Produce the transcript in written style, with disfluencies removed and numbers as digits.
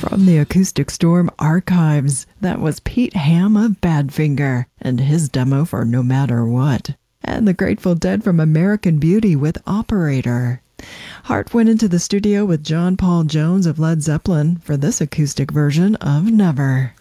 From the Acoustic Storm archives, that was Pete Ham of Badfinger and his demo for No Matter What. And the Grateful Dead from American Beauty with Operator. Hart went into the studio with John Paul Jones of Led Zeppelin for this acoustic version of Never.